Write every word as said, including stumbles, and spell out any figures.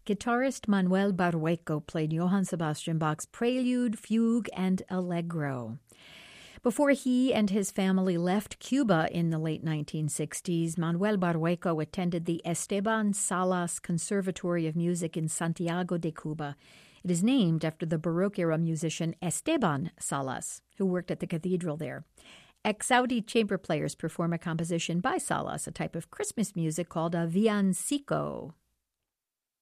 guitarist Manuel Barrueco played Johann Sebastian Bach's Prelude, Fugue, and Allegro. Before he and his family left Cuba in the late nineteen sixties, Manuel Barrueco attended the Esteban Salas Conservatory of Music in Santiago de Cuba. It is named after the Baroque-era musician Esteban Salas, who worked at the cathedral there. Ex-Saudi chamber players perform a composition by Salas, a type of Christmas music called a villancico.